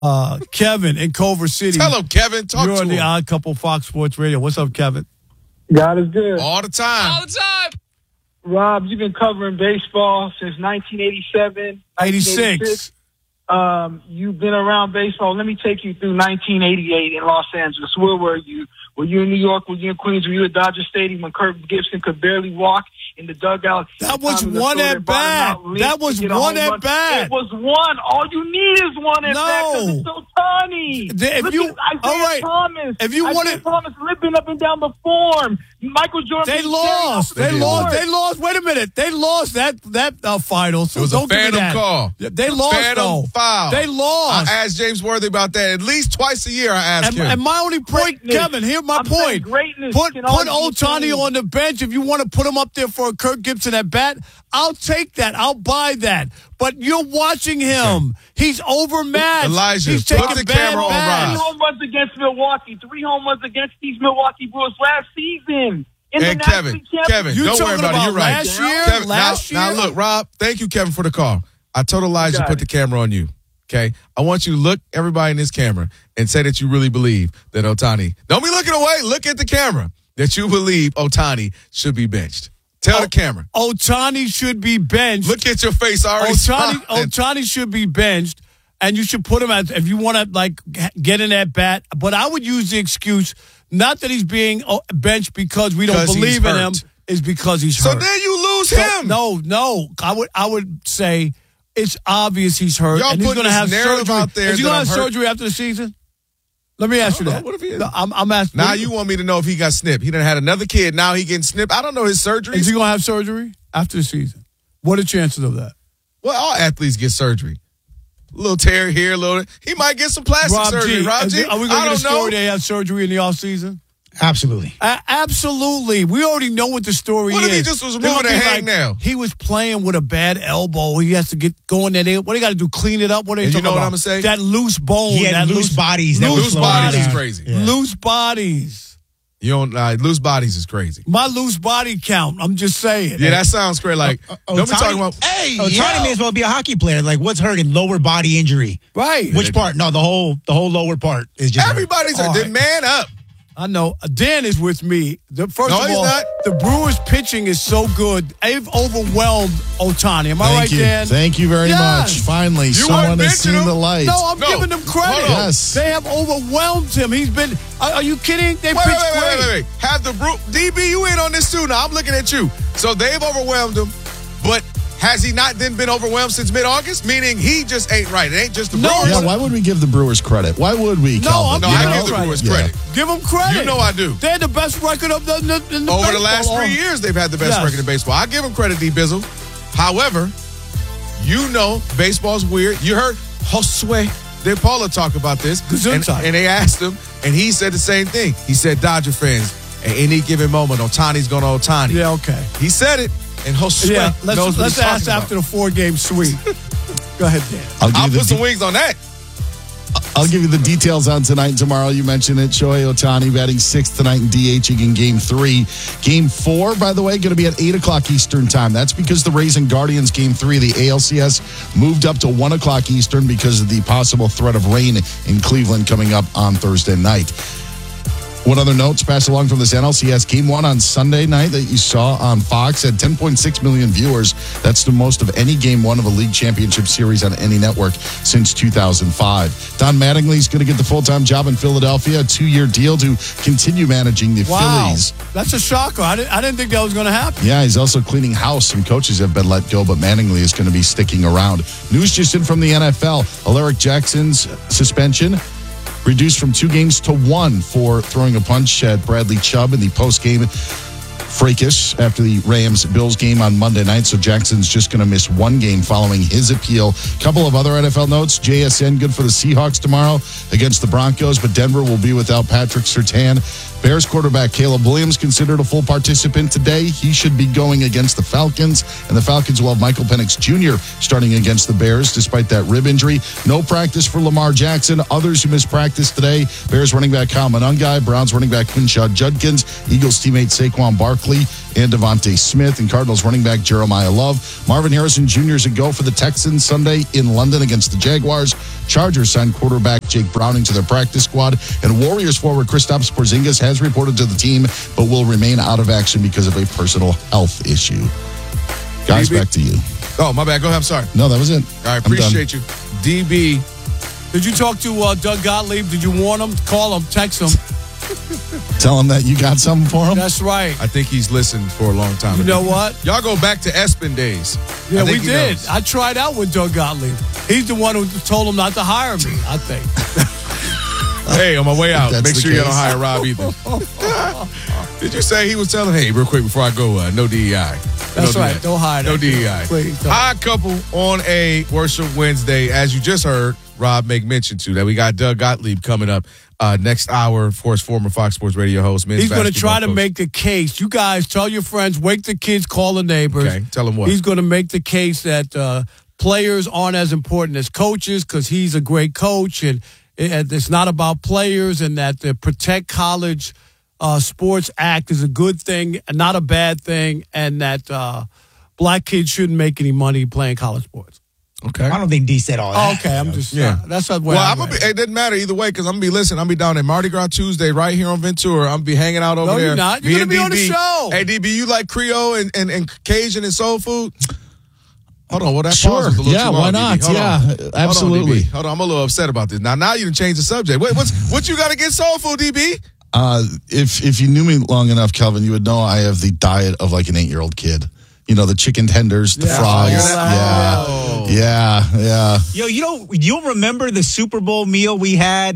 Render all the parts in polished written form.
Kevin in Culver City. Tell him, Kevin. Talk You're to on him. the Odd Couple Fox Sports Radio. What's up, Kevin? God is good. All the time. All the time. Rob, you've been covering baseball since 1987. 86. You've been around baseball. Let me take you through 1988 in Los Angeles. Where were you? Were you in New York? Were you in Queens? Were you at Dodger Stadium when Kirk Gibson could barely walk in the dugout? That was one at bat. That was one at bat. It was one. All you need is one at bat because it's so tiny. Thomas. If you want it, Thomas limping up and down the form. Michael Jordan. They lost. They lost. Wait a minute. They lost that final. So it was don't a give me phantom that. call. They lost, phantom foul. They lost. I asked James Worthy about that at least twice a year. I asked him. And my only point, Kevin, here's my point. Put Ohtani on the bench if you want to put him up there for a Kirk Gibson at bat. I'll take that. I'll buy that. But you're watching him. He's overmatched. Elijah, he's put taking the bad camera on bats. 3 home runs against Milwaukee. 3 home runs against these Milwaukee Brewers last season. And Kevin, don't worry about it. You're right. Last year? Now, look, Rob, thank you, Kevin, for the call. I told Elijah to put the camera on you, okay? I want you to look everybody in this camera and say that you really believe that Ohtani, don't be looking away, look at the camera, that you believe Ohtani should be benched. Tell the camera. Ohtani should be benched. Look at your face already. Ohtani should be benched, and you should put him at, if you want to, get in that bat. But I would use the excuse, not that he's being benched because we don't believe in him, is because he's hurt. So then you lose him. No. I would say it's obvious he's hurt. Y'all and he's going to have surgery. Out there is he going to have surgery after the season? Let me ask you that. What if he is? No, I'm asking. Now you want me to know if he got snipped. He done had another kid. Now he getting snipped. I don't know his surgery. Is he going to have surgery after the season? What are the chances of that? Well, all athletes get surgery. A little tear here, a little. He might get some plastic surgery. Rob G. Are we going to get a story they have surgery in the offseason? Absolutely. Absolutely. We already know what the story is. What if he just was moving a hangnail? He was playing with a bad elbow. He has to get going there. What do you got to do? Clean it up? What are you talking know about? What I'm going to say? That loose bone. He had loose bodies. Loose bodies is crazy. Yeah. Loose bodies. You don't. Loose bodies is crazy. My loose body count. I'm just saying. Yeah, that sounds great. Like, don't be talking about. Hey, Ohtani may as well be a hockey player. Like, what's hurting? Lower body injury. Right. Which part? No, the whole lower part is just. Everybody's hurt. Man up. I know. Dan is with me. First of all, not. the Brewers' pitching is so good. They've overwhelmed Ohtani. Am I right, Dan? Thank you very much. Finally, someone has seen the light. No, I'm giving them credit. Yes. They have overwhelmed him. He's been. Are you kidding? They pitched great. Wait. Have the DB, you in on this too? Now I'm looking at you. So they've overwhelmed him, but has he not then been overwhelmed since mid-August? Meaning he just ain't right. It ain't just the Brewers. Yeah, why would we give the Brewers credit? Why would we, Calvin? I give the Brewers credit. Give them credit. You know I do. They had the best record of the over the last 3 years, they've had the best record in baseball. I give them credit, D. Bizzle. However, you know baseball's weird. You heard Josue De Paula talk about this, and they asked him, and he said the same thing. He said, Dodger fans, at any given moment, Ohtani's going to Ohtani. Yeah, okay. He said it, and Josue knows what he's talking ask about. after the 4-game sweep. Go ahead, Dan. I'll put some wings on that. I'll give you the details on tonight and tomorrow. You mentioned it. Shohei Ohtani batting 6th tonight and DHing in Game 3. Game 4, by the way, going to be at 8 o'clock Eastern time. That's because the Rays and Guardians Game 3, the ALCS, moved up to 1 o'clock Eastern because of the possible threat of rain in Cleveland coming up on Thursday night. What other notes passed along from this NLCS? Game 1 on Sunday night that you saw on Fox had 10.6 million viewers. That's the most of any Game 1 of a league championship series on any network since 2005. Don Mattingly's going to get the full-time job in Philadelphia, a 2-year deal to continue managing the Phillies. That's a shocker. I didn't think that was going to happen. Yeah, he's also cleaning house. Some coaches have been let go, but Mattingly is going to be sticking around. News just in from the NFL. Alaric Jackson's suspension reduced from 2 games to 1 for throwing a punch at Bradley Chubb in the post-game fracas after the Rams-Bills game on Monday night. So Jackson's just going to miss 1 game following his appeal. Couple of other NFL notes. JSN good for the Seahawks tomorrow against the Broncos, but Denver will be without Patrick Surtain. Bears quarterback Caleb Williams considered a full participant today. He should be going against the Falcons, and the Falcons will have Michael Penix Jr. starting against the Bears despite that rib injury. No practice for Lamar Jackson. Others who missed practice today: Bears running back Kyle Monangai, Browns running back Quinshad Judkins, Eagles teammate Saquon Barkley, Barkley and Devontae Smith. And Cardinals running back Jeremiah Love. Marvin Harrison Jr. is a go for the Texans Sunday in London against the Jaguars. Chargers signed quarterback Jake Browning to their practice squad. And Warriors forward Kristaps Porzingis has reported to the team, but will remain out of action because of a personal health issue. Guys, DB? Back to you. Oh, my bad. Go ahead. I'm sorry. No, that was it. All right, appreciate you. DB. Did you talk to Doug Gottlieb? Did you warn him? Call him, text him. Tell him that you got something for him? That's right. I think he's listened for a long time. You know what? Y'all go back to ESPN days. Yeah, we did. Knows. I tried out with Doug Gottlieb. He's the one who told him not to hire me, I think. Hey, on my way out, make sure you don't hire Rob either. Did you say he was telling, hey, real quick before I go, no DEI? That's right. Don't hide. No DEI. Please. High couple on a Worship Wednesday. As you just heard Rob make mention to, that we got Doug Gottlieb coming up next hour. Of course, former Fox Sports Radio host. He's going to try to make the case. You guys tell your friends, wake the kids, call the neighbors. Okay, tell them what. He's going to make the case that players aren't as important as coaches because he's a great coach and it's not about players, and that the Protect College Sports Act is a good thing, not a bad thing, and that black kids shouldn't make any money playing college sports. Okay. I don't think D said all that. Okay, I'm just that's the way. Well, it doesn't matter either way because I'm gonna be listening. I'm gonna be down at Mardi Gras Tuesday right here on Ventura. I'm gonna be hanging out over there. No, you're not. You're gonna be on the show. Hey, DB, you like Creole and Cajun and soul food? Hold on, well, that sure. pause was a little too long, why not? DB. Yeah, absolutely. Hold on, I'm a little upset about this. Now you done changed the subject. Wait, what you got against soul food, DB? If you knew me long enough, Kelvin, you would know I have the diet of like an 8-year-old kid. You know, the chicken tenders, the fries. Yeah. Yo, you'll remember the Super Bowl meal we had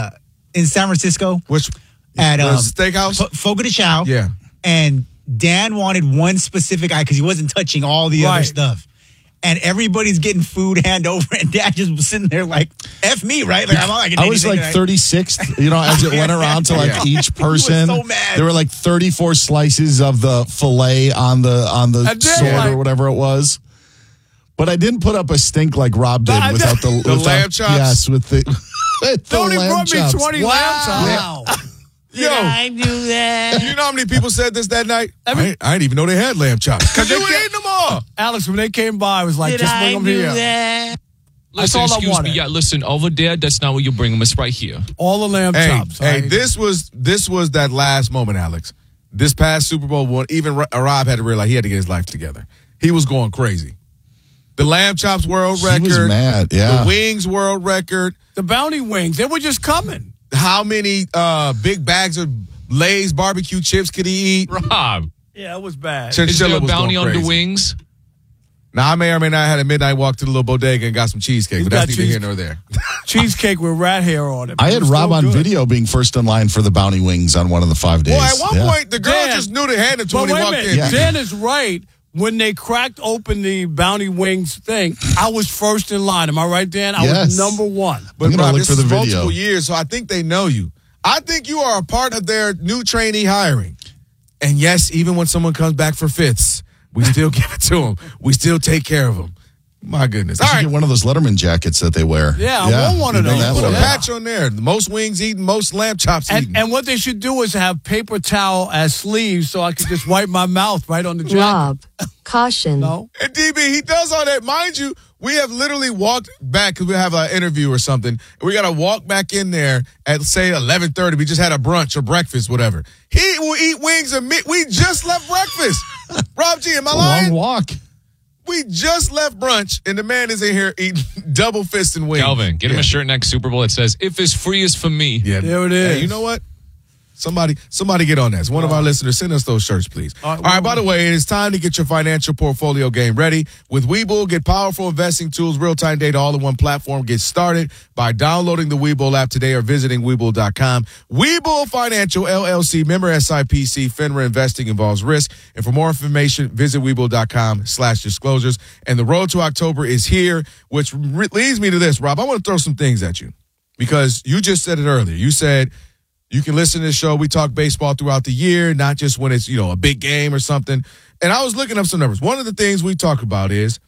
in San Francisco? Which at steakhouse? Fogo de Chao. Yeah. And Dan wanted one specific item because he wasn't touching all the other stuff. And everybody's getting food hand over, and Dad just was sitting there like, F me, right? Like, I'm not like I was like 36th, as it went around to like each person. He was so mad. There were like 34 slices of the filet on the sword or whatever it was. But I didn't put up a stink like Rob did without the lamb chops. Yes, with the Tony brought chops. me 20 lamb chops. Wow. Did I do that? You know how many people said this that night? I didn't even know they had lamb chops. Because you were eating them all. Alex, when they came by, I was like, just bring them here. Listen, That's all excuse I wanted. me. Yeah, listen, over there, that's not where you bring them. It's right here. All the lamb chops. Hey, this was that last moment, Alex. This past Super Bowl one, even Rob had to realize he had to get his life together. He was going crazy. The lamb chops world record. He was mad, yeah. The wings world record. The bounty wings, they were just coming. How many big bags of Lay's barbecue chips could he eat? Rob. Yeah, it was bad. Is there a bounty on the wings? Now, I may or may not have had a midnight walk to the little bodega and got some cheesecake, but that's neither here nor there. Cheesecake with rat hair on it. I had Rob on video being first in line for the bounty wings on one of the 5 days. Well, at one point, the girl just knew to hand it to him when he walked in. Yeah. Dan is right. When they cracked open the bounty wings thing, I was first in line. Am I right, Dan? I was number one. But Rob, this is multiple years, so I think they know you. I think you are a part of their new trainee hiring. And yes, even when someone comes back for fifths, we still give it to them. We still take care of them. My goodness. You should get one of those Letterman jackets that they wear. Yeah, I want one of those. Put a patch on there. The most wings eaten, most lamb chops eaten. And what they should do is have paper towel as sleeves so I can just wipe my mouth right on the jacket. Rob, caution. No. And DB, he does all that. Mind you, we have literally walked back because we have an interview or something. We got to walk back in there at, say, 11:30. We just had a brunch or breakfast, whatever. He will eat wings and meat. We just left breakfast. Rob G, am I lying? Long walk. We just left brunch, and the man is in here eating double fisting wings. Calvin, get him a shirt next Super Bowl that says, if it's free, it's for me. Yeah, there it is. Hey, you know what? Somebody get on that. One of our listeners, send us those shirts, please. All right, by the way, it is time to get your financial portfolio game ready. With Webull, get powerful investing tools, real-time data, all in one platform. Get started by downloading the Webull app today or visiting Webull.com. Webull Financial, LLC, member SIPC, FINRA investing involves risk. And for more information, visit Webull.com/disclosures. And the road to October is here, which leads me to this, Rob. I want to throw some things at you because you just said it earlier. You said you can listen to the show. We talk baseball throughout the year, not just when it's, a big game or something. And I was looking up some numbers. One of the things we talk about is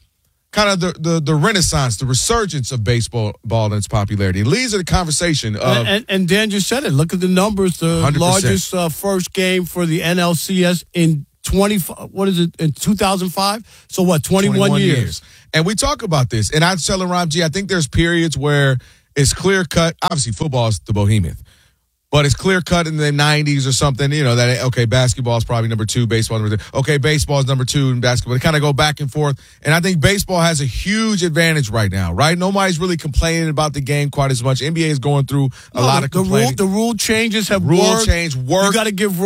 kind of the renaissance, the resurgence of baseball and its popularity. It leads to the conversation of... And Dan just said it. Look at the numbers. The 100%. largest first game for the NLCS in 2005? So what, 21 years? And we talk about this. And I'm telling Rob G, I think there's periods where it's clear-cut. Obviously, football is the behemoth. But it's clear-cut in the 90s or something, that, okay, basketball is probably number 2, baseball number 3. Okay, baseball is number 2 and basketball. They kind of go back and forth. And I think baseball has a huge advantage right now, right? Nobody's really complaining about the game quite as much. NBA is going through a lot of complaining. The rule changes have worked. Rule change worked. You got to give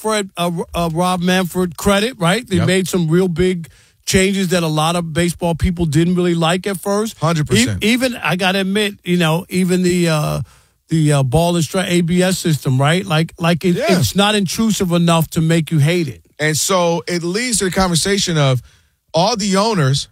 Rob Manfred credit, right? They made some real big changes that a lot of baseball people didn't really like at first. 100%. Even, I got to admit, even the ball and strike ABS system, right? It's not intrusive enough to make you hate it. And so it leads to the conversation of all the owners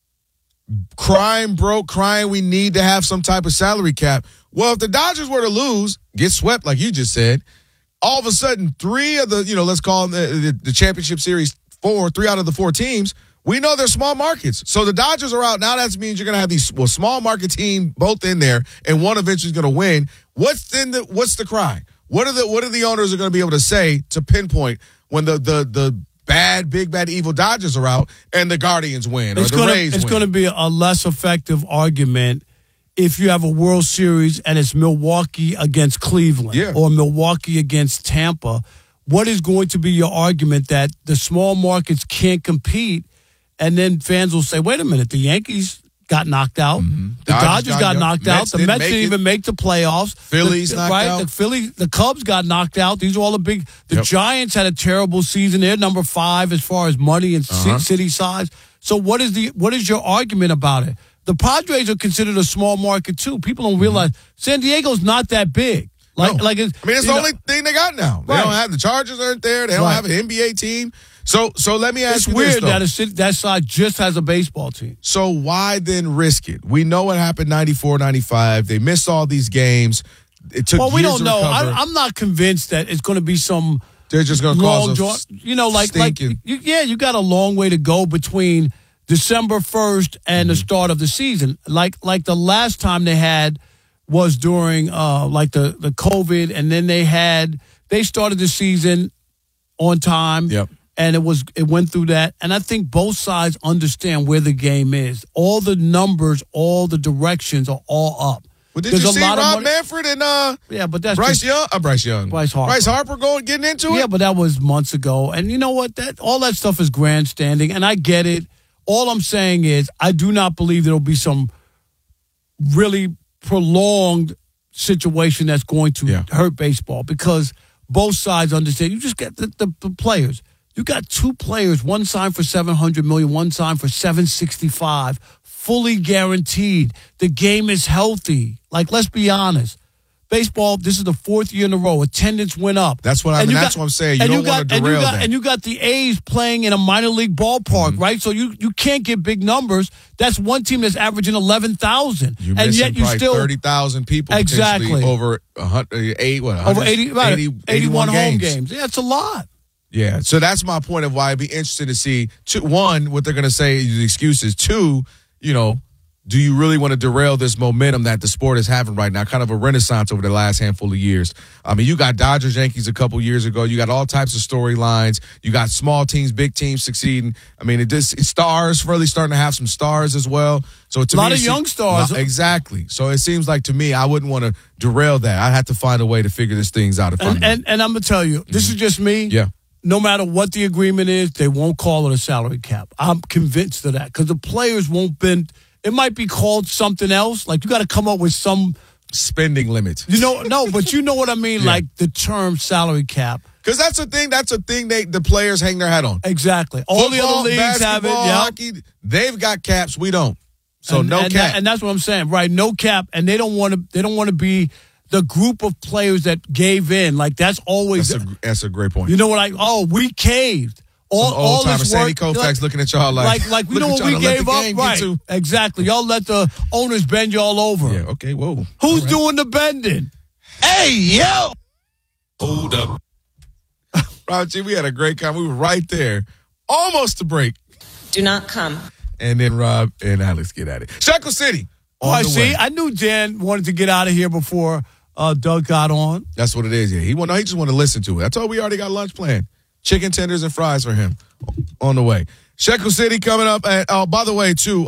crying we need to have some type of salary cap. Well, if the Dodgers were to lose, get swept like you just said, all of a sudden 3 of the, let's call them the championship series 3 out of the 4 teams, we know they're small markets. So the Dodgers are out. Now that means you're going to have these small market team both in there, and one eventually is going to win. What's the cry? What are the owners are going to be able to say to pinpoint when the big bad evil Dodgers are out and the Guardians win or the Rays win? It's going to be a less effective argument if you have a World Series and it's Milwaukee against Cleveland or Milwaukee against Tampa. What is going to be your argument that the small markets can't compete? And then fans will say, wait a minute, the Yankees got knocked out. Mm-hmm. The Dodgers got knocked out. The Mets didn't even make the playoffs. Phillies knocked out. The Cubs got knocked out. These are all the big. The Giants had a terrible season. They're number 5 as far as money and city size. So what is your argument about it? The Padres are considered a small market too. People don't realize San Diego's not that big. It's the only thing they got now. They don't have the Chargers aren't there. They don't have an NBA team. So let me ask you this, though. It's weird that that side just has a baseball team. So why then risk it? We know what happened 94, 95. They missed all these games. It took years we don't to know. recover. I'm not convinced that it's going to be some. They're just going to cause you got a long way to go between December 1st and the start of the season. Like the last time they had was during the COVID, and then they started the season on time. Yep. And it went through that. And I think both sides understand where the game is. All the numbers, all the directions are all up. Well, did you see Rob Manfred and but that's Bryce Young? Bryce Harper getting into it? Yeah, but that was months ago. And you know what? All that stuff is grandstanding, and I get it. All I'm saying is I do not believe there will be some really prolonged situation that's going to hurt baseball, because both sides understand. You just get the players. You got 2 players, one signed for $700 million, one signed for $765, fully guaranteed. The game is healthy. Let's be honest. Baseball, this is the 4th year in a row. Attendance went up. That's what that's what I'm saying. You don't want to derail that. And you got the A's playing in a minor league ballpark, right? So you can't get big numbers. That's one team that's averaging 11,000. And yet you still 30,000 people exactly over 81 home games. Yeah, it's a lot. Yeah, so that's my point of why I'd be interested to see, 1, what they're going to say, the excuses. 2, do you really want to derail this momentum that the sport is having right now? Kind of a renaissance over the last handful of years. I mean, you got Dodgers, Yankees a couple years ago. You got all types of storylines. You got small teams, big teams succeeding. I mean, it's stars really starting to have some stars as well. So to a lot of young stars. Exactly. So it seems like to me, I wouldn't want to derail that. I'd have to find a way to figure these things out. And I'm going to tell you, this is just me. Yeah. No matter what the agreement is, they won't call it a salary cap. I'm convinced of that, because the players won't bend. It might be called something else. You got to come up with some spending limit. But you know what I mean? Yeah. The term salary cap. Because that's a thing the players hang their hat on. Exactly. All the other leagues have it. Hockey, they've got caps. We don't. So no cap. And that's what I'm saying, right? No cap. And they don't want to be the group of players that gave in. That's always. That's a great point. You know what? We caved. All this work. Sandy Koufax looking at y'all like you know what we gave up, right? Exactly. Y'all let the owners bend you all over. Yeah. Okay. Whoa. Who's doing the bending? Hey, yo. Hold up. Rob G, we had a great time. We were right there, almost to break. Do not come. and then Rob and Alex get at it. Shackle City. I see. I knew Dan wanted to get out of here before Doug got on. That's what it is. Yeah, he just want to listen to it. I told we already got lunch planned. Chicken tenders and fries for him on the way. Shackle City coming up. And by the way, too,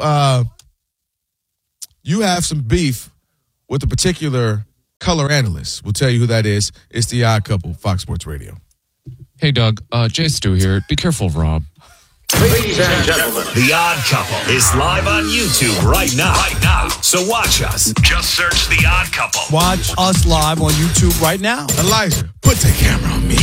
you have some beef with a particular color analyst. We'll tell you who that is. It's the Odd Couple, Fox Sports Radio. Hey, Doug. Jay Stu here. Be careful, Rob. Ladies and gentlemen, The Odd Couple is live on YouTube right now. So watch us. Just search The Odd Couple. Watch us live on YouTube right now. Elijah, put the camera on me.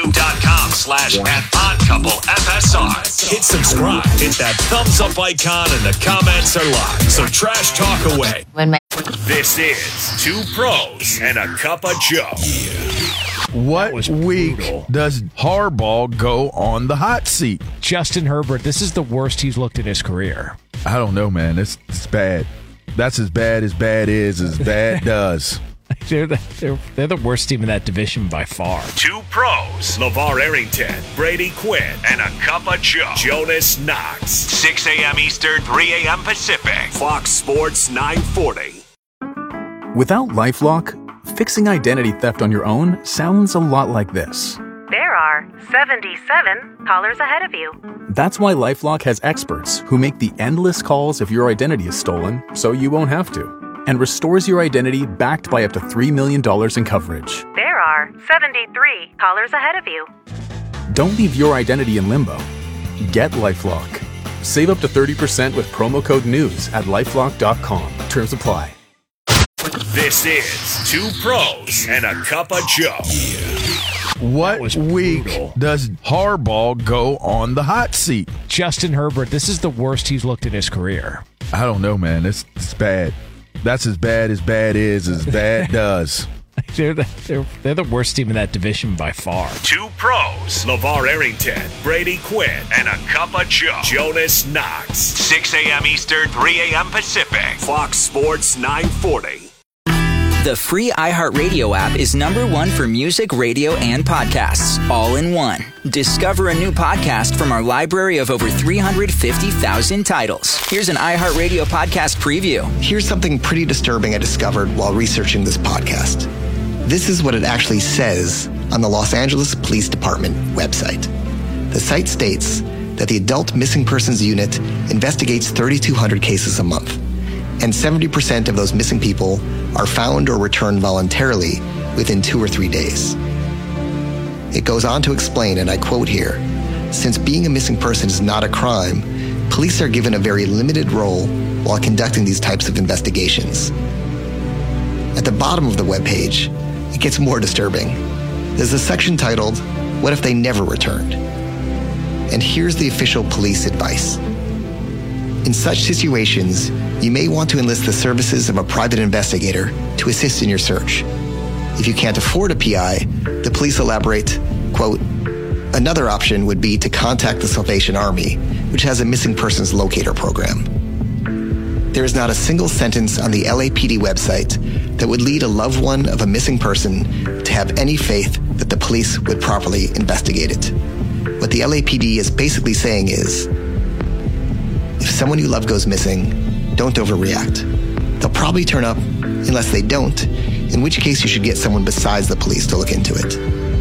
YouTube.com/OddCoupleFSR. Hit subscribe. Hit that thumbs up icon and the comments are live. So trash talk away. This is Two Pros and a Cup of Joe. What week does Harbaugh go on the hot seat? Justin Herbert, this is the worst he's looked in his career. I don't know, man. It's bad. That's as bad as bad does. They're the worst team in that division by far. Two Pros, LeVar Arrington, Brady Quinn, and a Cup of Joe, Jonas Knox. 6 a.m. Eastern, 3 a.m. Pacific. Fox Sports 940. Without LifeLock, fixing identity theft on your own sounds a lot like this. There are 77 callers ahead of you. That's why LifeLock has experts who make the endless calls if your identity is stolen so you won't have to, and restores your identity backed by up to $3 million in coverage. There are 73 callers ahead of you. Don't leave your identity in limbo. Get LifeLock. Save up to 30% with promo code NEWS at LifeLock.com. Terms apply. This is Two Pros and a Cup of Joe. What week does Harbaugh go on the hot seat? Justin Herbert, this is the worst he's looked in his career. I don't know, man. It's bad. That's as bad does. They're the worst team in that division by far. Two Pros, LeVar Arrington, Brady Quinn, and a Cup of Joe, Jonas Knox. 6 a.m. Eastern, 3 a.m. Pacific. Fox Sports 940. The free iHeartRadio app is #1 for music, radio, and podcasts, all in one. Discover a new podcast from our library of over 350,000 titles. Here's an iHeartRadio podcast preview. Here's something pretty disturbing I discovered while researching this podcast. This is what it actually says on the Los Angeles Police Department website. The site states that the Adult Missing Persons Unit investigates 3,200 cases a month, and 70% of those missing people are found or returned voluntarily within 2 or 3 days. It goes on to explain, and I quote here, since being a missing person is not a crime, police are given a very limited role while conducting these types of investigations. At the bottom of the webpage, it gets more disturbing. There's a section titled, What If They Never Returned? And here's the official police advice. In such situations, you may want to enlist the services of a private investigator to assist in your search. If you can't afford a PI, the police elaborate, quote, another option would be to contact the Salvation Army, which has a missing persons locator program. There is not a single sentence on the LAPD website that would lead a loved one of a missing person to have any faith that the police would properly investigate it. What the LAPD is basically saying is, if someone you love goes missing, don't overreact. They'll probably turn up unless they don't, in which case you should get someone besides the police to look into it.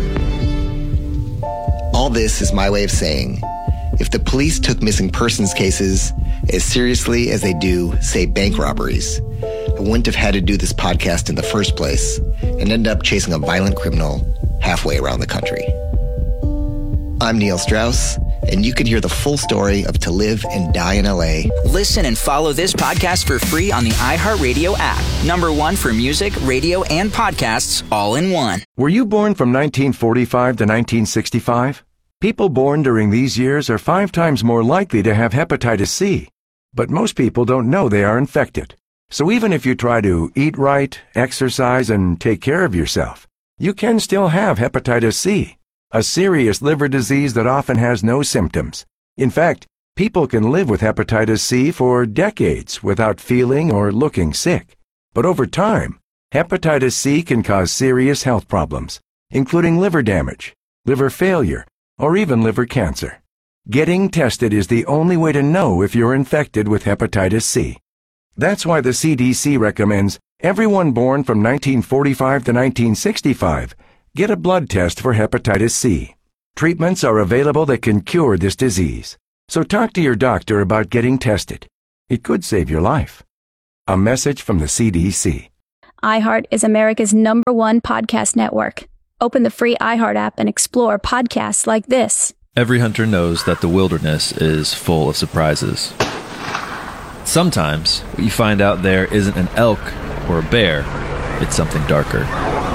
All this is my way of saying, if the police took missing persons cases as seriously as they do, say, bank robberies, I wouldn't have had to do this podcast in the first place and end up chasing a violent criminal halfway around the country. I'm Neil Strauss, and you can hear the full story of To Live and Die in LA. Listen and follow this podcast for free on the iHeartRadio app. #1 for music, radio, and podcasts, all in one. Were you born from 1945 to 1965? People born during these years are 5 times more likely to have hepatitis C. But most people don't know they are infected. So even if you try to eat right, exercise, and take care of yourself, you can still have hepatitis C, a serious liver disease that often has no symptoms. In fact, people can live with hepatitis C for decades without feeling or looking sick. But over time, hepatitis C can cause serious health problems, including liver damage, liver failure, or even liver cancer. Getting tested is the only way to know if you're infected with hepatitis C. That's why the CDC recommends everyone born from 1945 to 1965 get a blood test for hepatitis C. Treatments are available that can cure this disease. So talk to your doctor about getting tested. It could save your life. A message from the CDC. iHeart is America's #1 podcast network. Open the free iHeart app and explore podcasts like this. Every hunter knows that the wilderness is full of surprises. Sometimes what you find out there isn't an elk or a bear, it's something darker.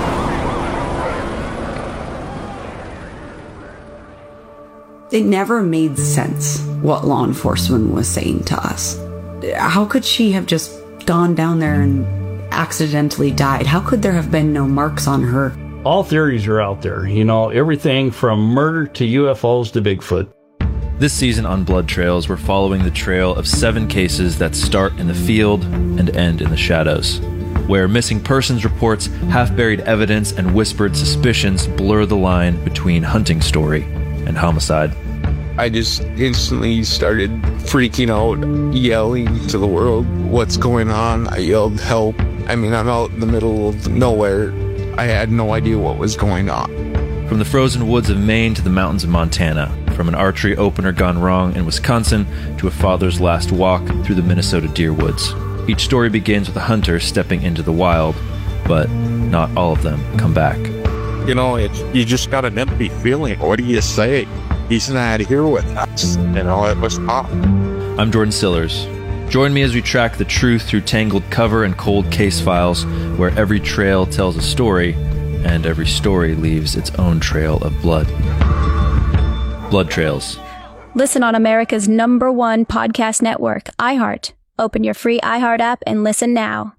It never made sense what law enforcement was saying to us. How could she have just gone down there and accidentally died? How could there have been no marks on her? All theories are out there, everything from murder to UFOs to Bigfoot. This season on Blood Trails, we're following the trail of 7 cases that start in the field and end in the shadows, where missing persons reports, half-buried evidence, and whispered suspicions blur the line between hunting story and homicide. I just instantly started freaking out, yelling to the world, "What's going on?" I yelled, "Help." I'm out in the middle of nowhere. I had no idea what was going on. From the frozen woods of Maine to the mountains of Montana, from an archery opener gone wrong in Wisconsin to a father's last walk through the Minnesota deer woods. Each story begins with a hunter stepping into the wild, but not all of them come back. You just got an empty feeling. What do you say? He's not here with us. It was tough. I'm Jordan Sillers. Join me as we track the truth through tangled cover and cold case files, where every trail tells a story, and every story leaves its own trail of blood. Blood Trails. Listen on America's #1 podcast network, iHeart. Open your free iHeart app and listen now.